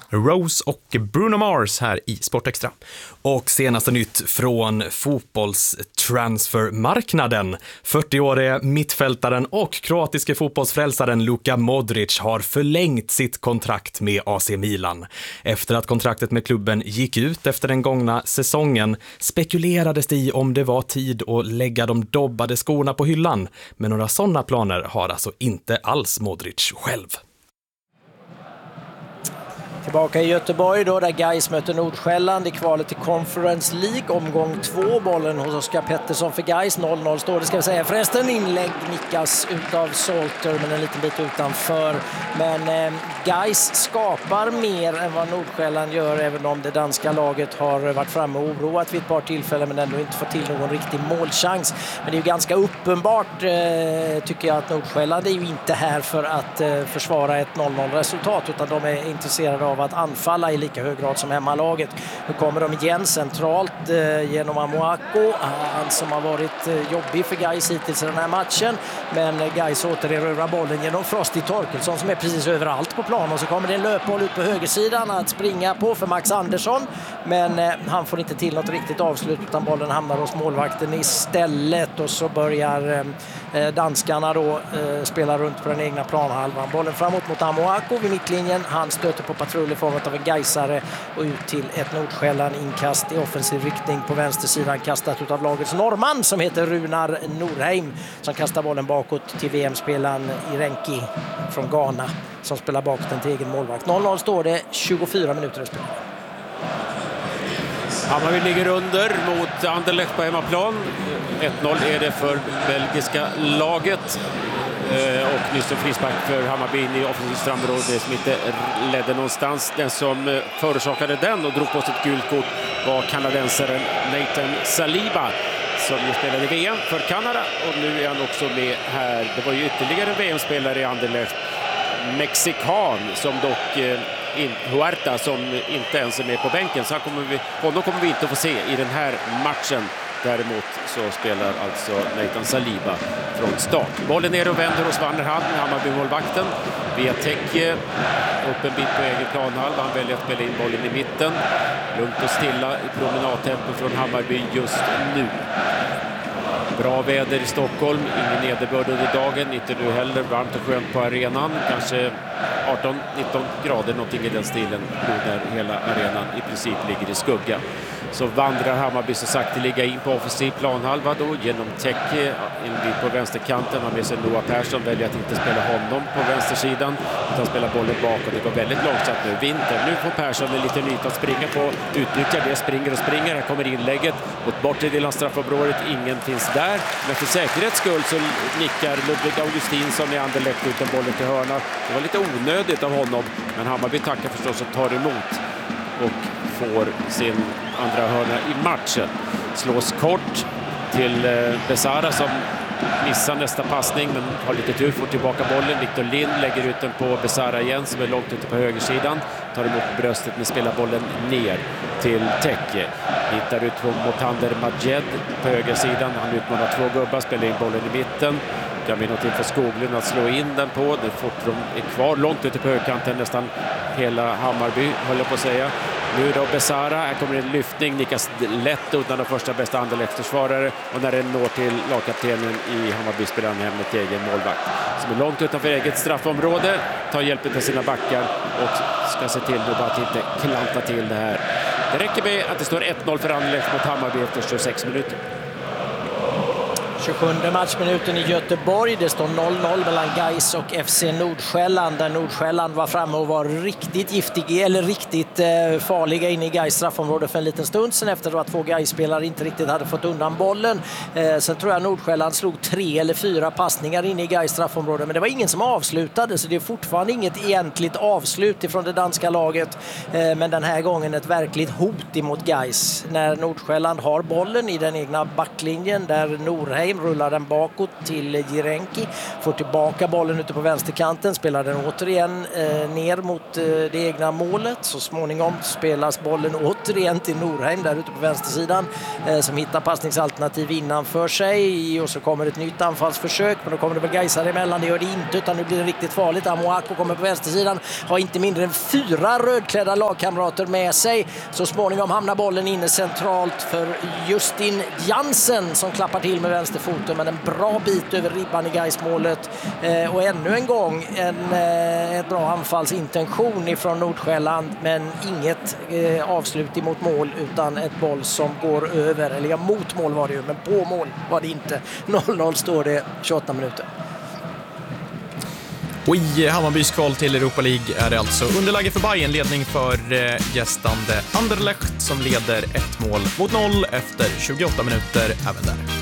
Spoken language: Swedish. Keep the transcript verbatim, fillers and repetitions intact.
Rose och Bruno Mars här i Sportextra. Och senaste nytt från fotbollstransfermarknaden. fyrtioårige mittfältaren och kroatiske fotbollsfrälsaren Luka Modric har förlängt sitt kontrakt med A C Milan. Efter att kontraktet med klubben gick ut efter den gångna säsongen spekulerades det i om det var tid att lägga de dobbade skorna på hyllan. Men några sådana planer har alltså inte alls Modric själv. Tillbaka i Göteborg då, där Gais möter Nordsjälland i kvalet till Conference League. Omgång två, bollen hos Oskar Pettersson för Gais. noll noll står det, ska vi säga. Förresten, inlägg nickas utav Salter, men en liten bit utanför. Men eh, Gais skapar mer än vad Nordsjälland gör, även om det danska laget har varit framme och oroat vid ett par tillfällen, men ändå inte fått till någon riktig målchans. Men det är ju ganska uppenbart, eh, tycker jag, att Nordsjälland är ju inte här för att eh, försvara ett noll noll resultat, utan de är intresserade av att anfalla i lika hög grad som hemmalaget. Nu kommer de igen centralt eh, genom Amoako, han som har varit eh, jobbig för Gais hittills i den här matchen. Men eh, Gais återerövrar bollen genom Frosty Torkelsson som är precis överallt på plan, och så kommer det en löpboll ut på högersidan att springa på för Max Andersson. Men eh, han får inte till något riktigt avslut, utan bollen hamnar hos målvakten istället, och så börjar eh, danskarna då eh, spela runt på den egna planhalvan. Bollen framåt mot Amoako vid mittlinjen, han stöter på patrull i form av en gaisare och ut till ett Nordsjälland inkast i offensiv riktning på vänstersidan, kastat av lagets norrman som heter Runar Norheim, som kastar bollen bakåt till V M-spelaren Irenki från Ghana som spelar bak den till egen målvakt. noll noll står det, tjugofyra minuter att spela. Hammarby ligger under mot Anderlecht på hemmaplan. ett noll är det för belgiska laget. Och nyss en frispark för Hammarby in i offensivt straffområde som inte ledde någonstans. Den som förorsakade den och drog på sitt gult kort var kanadensaren Nathan Saliba, som ju spelade i V M för Kanada, och nu är han också med här. Det var ju ytterligare en V M-spelare i Anderlecht, mexikan, som dock in, Huerta, som inte ens är med på bänken, så han kommer vi, honom kommer vi inte att få se i den här matchen. Däremot så spelar alltså Nathan Saliba från start. Bollen ner och vänder hos Vanderhand med Hammarby-målvakten. Viatek upp en bit på egen planhalva. Han väljer att spela in bollen i mitten. Lugnt och stilla i promenadtempo från Hammarby just nu. Bra väder i Stockholm, ingen nederbörd under dagen, inte nu heller, varmt och skönt på arenan, kanske arton nitton grader, någonting i den stilen, där hela arenan i princip ligger i skugga. Så vandrar Hammarby så sakta ligga in på offensiv planhalva då genom Teke, en bit på vänsterkanten, har med sig Noah Persson, väljer att inte spela honom på vänstersidan utan spela bollen bakåt. Det går väldigt långsamt nu, vinter. Nu får Persson en liten yta att springa på, utnyttjar det, springer och springer. Här kommer inlägget mot bortre delen av straffområdet, ingen finns där, men för säkerhets skull så nickar Ludvig Augustinsson i Anderlecht ut en bollen till hörna. Det var lite onödigt av honom, men Hammarby tackar förstås och tar emot och får sin andra hörna i matchen. Slås kort till eh, Besara som missar nästa passning, men har lite tur, får tillbaka bollen. Victor Lind lägger ut den på Besara igen, som är långt ute på högersidan. Tar emot bröstet med spelar bollen ner till Teke. Hittar ut mot Tander Majed på högersidan. Han utmanar två gubbar, spelar in bollen i mitten. Kan vi någonting för Skoglund att slå in den på. Det fort de är kvar långt ute på högerkanten, nästan hela Hammarby, håller på att säga. Nu då Besara, här kommer en lyftning, nickas lätt utan den första bästa Anderlecht-försvarare, och när den når till lagkaptenen i Hammarby spelar han hem ett egen målvakt som är långt utanför eget straffområde, tar hjälpen till sina backar och ska se till nu bara att inte klanta till det här. Det räcker med att det står ett noll för Anderlecht mot Hammarby efter tjugosex minuter. tjugosjunde matchminuten i Göteborg. Det står noll noll mellan Gais och F C Nordsjälland, där Nordsjälland var framme och var riktigt giftiga eller riktigt eh, farliga inne i Gais straffområde för en liten stund sen, efter att två Gais-spelare inte riktigt hade fått undan bollen. Eh, sen tror jag Nordsjälland slog tre eller fyra passningar inne i Gais straffområde, men det var ingen som avslutade, så det är fortfarande inget egentligt avslut ifrån det danska laget. Eh, men den här gången ett verkligt hot emot Gais när Nordsjälland har bollen i den egna backlinjen, där Norheim Norheim, rullar den bakåt till Jirenki, får tillbaka bollen ute på vänsterkanten, spelar den återigen eh, ner mot eh, det egna målet. Så småningom spelas bollen återigen till Norheim där ute på vänstersidan eh, som hittar passningsalternativ innanför sig, och så kommer ett nytt anfallsförsök, men då kommer det väl Gaisare emellan. Det gör det inte, utan nu blir det riktigt farligt. Amoako kommer på vänstersidan, har inte mindre än fyra rödklädda lagkamrater med sig. Så småningom hamnar bollen inne centralt för Justin Jansen som klappar till med vänsterfoten, men en bra bit över ribban i Gais-målet. Eh, och ännu en gång en eh, ett bra anfallsintention ifrån Nordsjälland, men inget eh, avslut emot mål, utan ett boll som går över, eller ja, mot mål var det ju, men på mål var det inte. noll noll står det tjugoåtta minuter. Och i Hammarbys kval till Europa League är det alltså underläge för Bayern, ledning för eh, gästande Anderlecht som leder ett mål mot noll efter tjugoåtta minuter även där.